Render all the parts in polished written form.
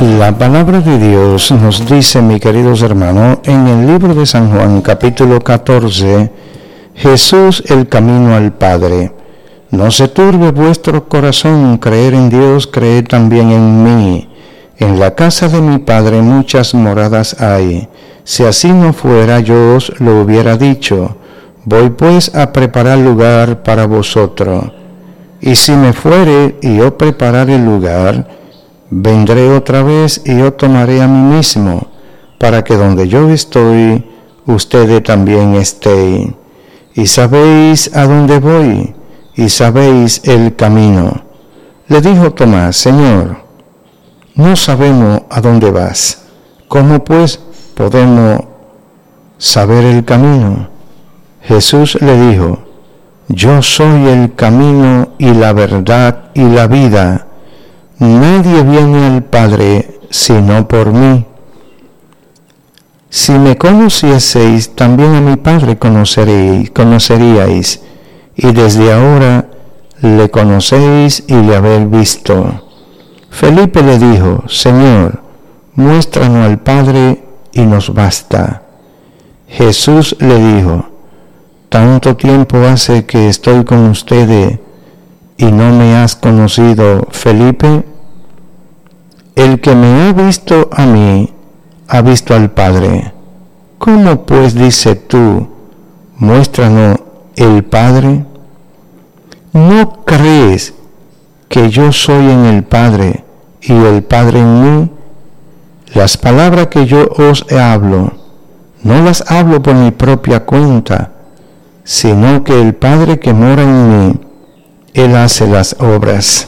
La palabra de Dios nos dice, mis queridos hermanos, en el libro de San Juan, capítulo 14, Jesús, el camino al Padre. No se turbe vuestro corazón, creer en Dios, creed también en mí. En la casa de mi Padre muchas moradas hay. Si así no fuera, yo os lo hubiera dicho. Voy pues a preparar lugar para vosotros. Y si me fuere y yo preparare el lugar, vendré otra vez y yo tomaré a mí mismo, para que donde yo estoy, ustedes también estéis. Y sabéis a dónde voy, y sabéis el camino. Le dijo Tomás: Señor, no sabemos a dónde vas. ¿Cómo pues podemos saber el camino? Jesús le dijo: Yo soy el camino y la verdad y la vida. Nadie viene al Padre sino por mí. Si me conocieseis, también a mi Padre conoceríais, y desde ahora le conocéis y le habéis visto. Felipe le dijo: Señor, muéstranos al Padre y nos basta. Jesús le dijo: Tanto tiempo hace que estoy con ustedes y no me has conocido, Felipe. El que me ha visto a mí, ha visto al Padre. ¿Cómo pues dices tú, muéstranos el Padre? ¿No crees que yo soy en el Padre y el Padre en mí? Las palabras que yo os hablo, no las hablo por mi propia cuenta, sino que el Padre que mora en mí, Él hace las obras.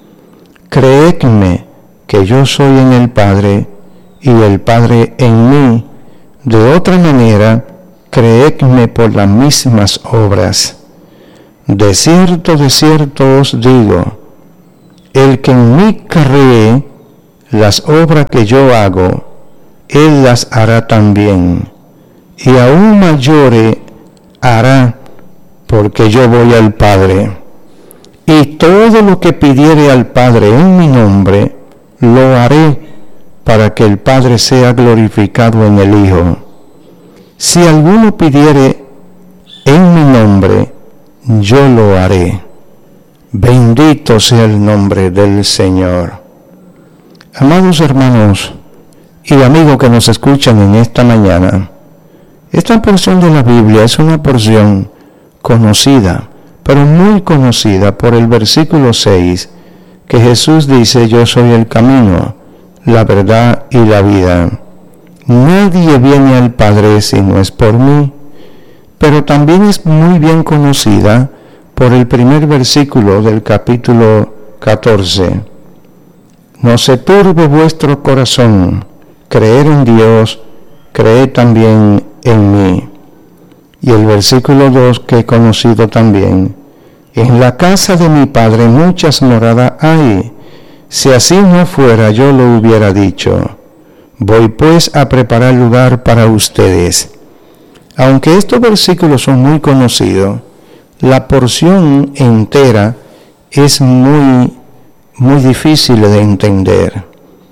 Creedme que yo soy en el Padre y el Padre en mí. De otra manera, creedme por las mismas obras. De cierto os digo, el que en mí cree, las obras que yo hago, Él las hará también, y aún mayores hará, porque yo voy al Padre. Y todo lo que pidiere al Padre en mi nombre, lo haré, para que el Padre sea glorificado en el Hijo. Si alguno pidiere en mi nombre, yo lo haré. Bendito sea el nombre del Señor. Amados hermanos y amigos que nos escuchan en esta mañana, esta porción de la Biblia es una porción conocida, pero muy conocida por el versículo 6, que Jesús dice: Yo soy el camino, la verdad y la vida. Nadie viene al Padre si no es por mí. Pero también es muy bien conocida por el primer versículo del capítulo 14. No se turbe vuestro corazón, creer en Dios, creed también en mí. Y el versículo 2, que he conocido también: En la casa de mi Padre muchas moradas hay. Si así no fuera, yo lo hubiera dicho. Voy pues a preparar lugar para ustedes. Aunque estos versículos son muy conocidos, la porción entera es muy difícil de entender.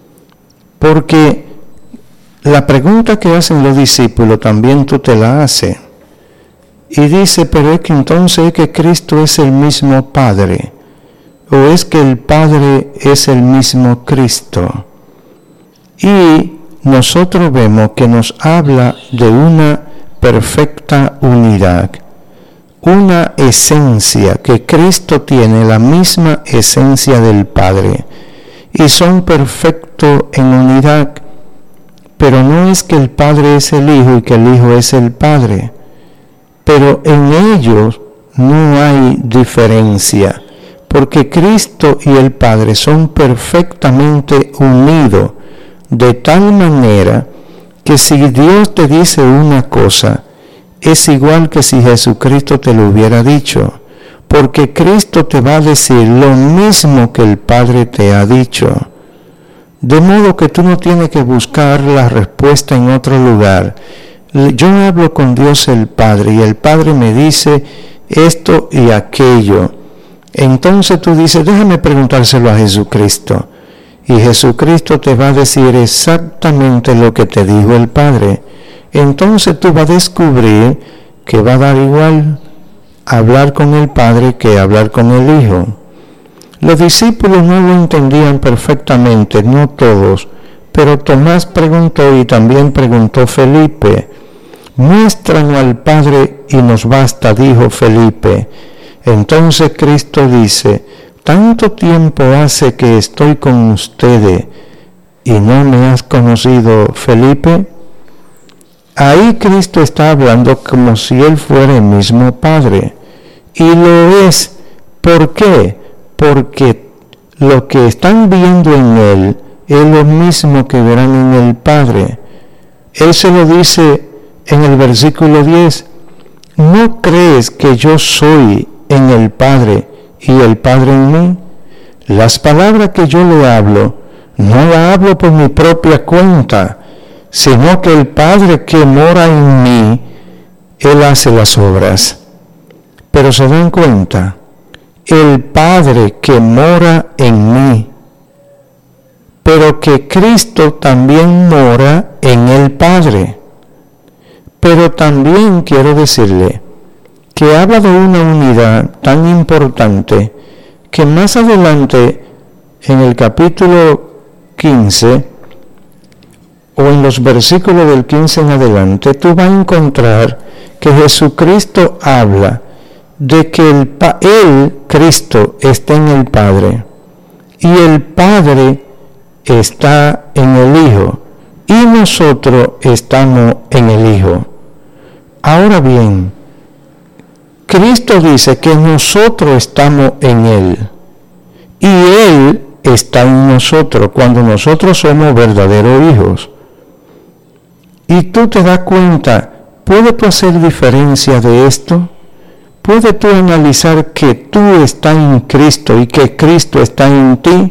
Porque la pregunta que hacen los discípulos también tú te la haces. Y dice: pero es que entonces es que Cristo es el mismo Padre, o es que el Padre es el mismo Cristo. Y nosotros vemos que nos habla de una perfecta unidad, una esencia, que Cristo tiene la misma esencia del Padre, y son perfectos en unidad. Pero no es que el Padre es el Hijo y que el Hijo es el Padre, pero en ellos no hay diferencia, porque Cristo y el Padre son perfectamente unidos, de tal manera que si Dios te dice una cosa, es igual que si Jesucristo te lo hubiera dicho, porque Cristo te va a decir lo mismo que el Padre te ha dicho. De modo que tú no tienes que buscar la respuesta en otro lugar. Yo hablo con Dios el Padre y el Padre me dice esto y aquello. Entonces tú dices: déjame preguntárselo a Jesucristo. y Jesucristo te va a decir exactamente lo que te dijo el Padre. Entonces tú vas a descubrir que va a dar igual hablar con el Padre que hablar con el Hijo. Los discípulos no lo entendían perfectamente, no todos, pero Tomás preguntó y también preguntó Felipe. Muéstranos al Padre y nos basta, dijo Felipe. Entonces Cristo dice, tanto tiempo hace que estoy con ustedes y no me has conocido, Felipe. Ahí Cristo está hablando como si Él fuera el mismo Padre. Y lo es. ¿Por qué? Porque lo que están viendo en Él es lo mismo que verán en el Padre. Él se lo dice en el versículo 10. ¿No crees que yo soy en el Padre y el Padre en mí? Las palabras que yo le hablo, no las hablo por mi propia cuenta, sino que el Padre que mora en mí, Él hace las obras. Pero se dan cuenta, el Padre que mora en mí, pero que Cristo también mora en el Padre. Pero también quiero decirle que habla de una unidad tan importante que más adelante en el capítulo 15 o en los versículos del 15 en adelante, tú vas a encontrar que Jesucristo habla de que Él, Cristo, está en el Padre y el Padre está en el Hijo y nosotros estamos en el Hijo. Ahora bien, Cristo dice que nosotros estamos en Él y Él está en nosotros cuando nosotros somos verdaderos hijos. Y tú te das cuenta, ¿puedes tú hacer diferencia de esto? ¿Puedes tú analizar que tú estás en Cristo y que Cristo está en ti?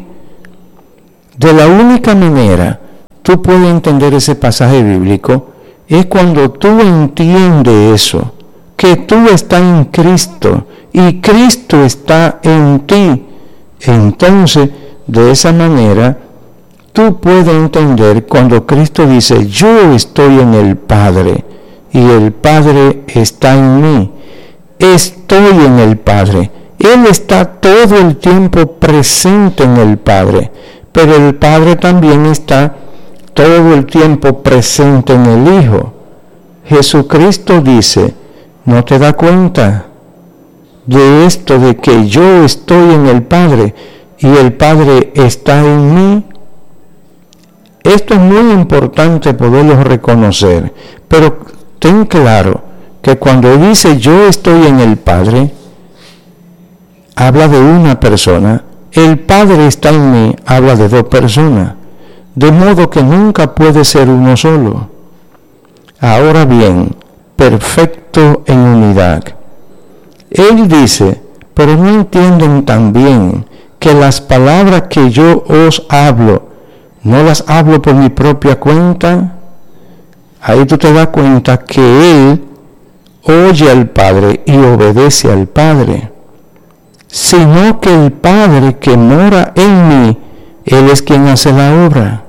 De la única manera tú puedes entender ese pasaje bíblico es cuando tú entiendes eso, que tú estás en Cristo y Cristo está en ti. Entonces, de esa manera, tú puedes entender cuando Cristo dice, yo estoy en el Padre y el Padre está en mí. Estoy en el Padre. Él está todo el tiempo presente en el Padre, pero el Padre también está todo el tiempo presente en el Hijo. Jesucristo dice, ¿no te das cuenta de esto, de que yo estoy en el Padre y el Padre está en mí? Esto es muy importante poderlo reconocer, pero ten claro que cuando dice yo estoy en el Padre, habla de una persona. El Padre está en mí, habla de dos personas, de modo que nunca puede ser uno solo. Ahora bien, perfecto en unidad. Él dice, pero no entienden también que las palabras que yo os hablo, no las hablo por mi propia cuenta. Ahí tú te das cuenta que Él oye al Padre y obedece al Padre, sino que el Padre que mora en mí, Él es quien hace la obra.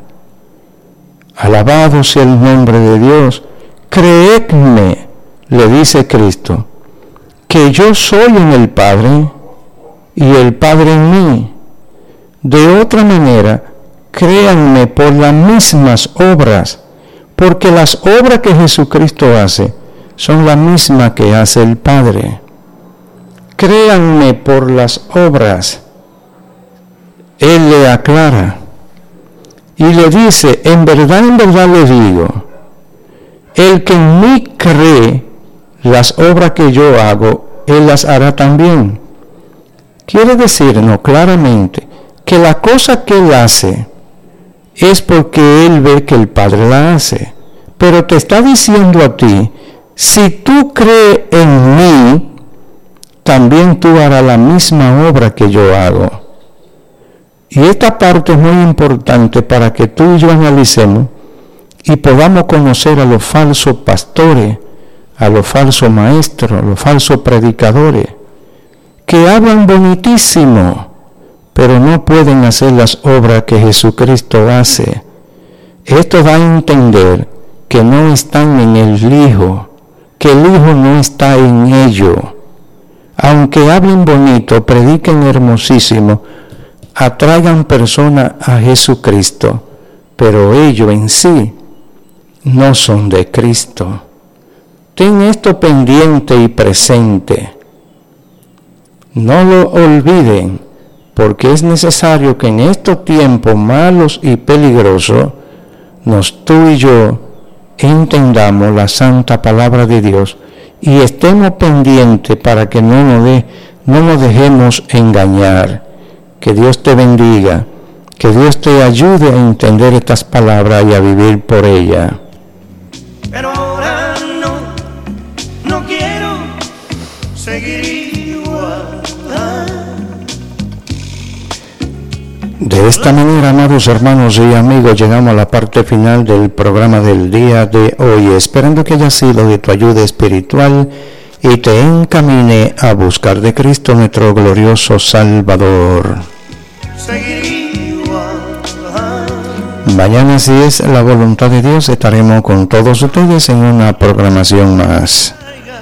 Alabado sea el nombre de Dios. Creedme, le dice Cristo, que yo soy en el Padre y el Padre en mí. De otra manera, créanme por las mismas obras, porque las obras que Jesucristo hace son las mismas que hace el Padre. Créanme por las obras. Él le aclara y le dice, en verdad le digo, el que en mí cree, las obras que yo hago, Él las hará también. Quiere decirnos claramente que la cosa que Él hace es porque Él ve que el Padre la hace. Pero te está diciendo a ti, si tú crees en mí, también tú harás la misma obra que yo hago. Y esta parte es muy importante para que tú y yo analicemos y podamos conocer a los falsos pastores, a los falsos maestros, a los falsos predicadores, que hablan bonitísimo, pero no pueden hacer las obras que Jesucristo hace. Esto da a entender que no están en el Hijo, que el Hijo no está en ellos. Aunque hablen bonito, prediquen hermosísimo, atraigan personas a Jesucristo, pero ellos en sí no son de Cristo. Ten esto pendiente y presente. No lo olviden, porque es necesario que en estos tiempos malos y peligrosos, tú y yo entendamos la santa palabra de Dios y estemos pendientes para que no nos dejemos engañar. Que Dios te bendiga, que Dios te ayude a entender estas palabras y a vivir por ellas. Pero ahora no quiero seguir igual. De esta manera, amados hermanos y amigos, llegamos a la parte final del programa del día de hoy, esperando que haya sido de tu ayuda espiritual y te encamine a buscar de Cristo nuestro glorioso Salvador. Mañana, si es la voluntad de Dios, estaremos con todos ustedes en una programación más.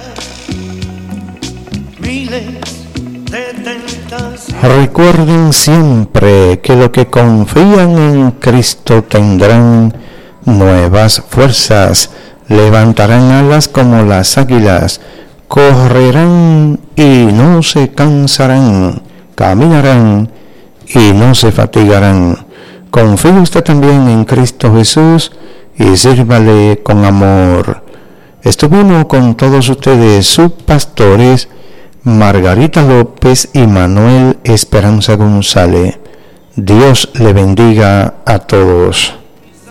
Recuerden siempre que los que confían en Cristo tendrán nuevas fuerzas, levantarán alas como las águilas, correrán y no se cansarán, caminarán y no se fatigarán. Confíe usted también en Cristo Jesús y sírvale con amor. Estuvimos con todos ustedes, sus pastores, Margarita López y Manuel Esperanza González. Dios le bendiga a todos.